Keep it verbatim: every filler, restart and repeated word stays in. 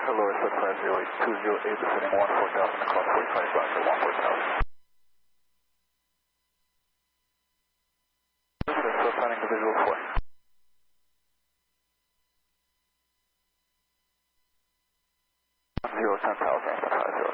hello, request five zero eight two zero eight, descending one four thousand, across forty-five blocks at one four thousand. Still planning to visual four. Zero ten thousand.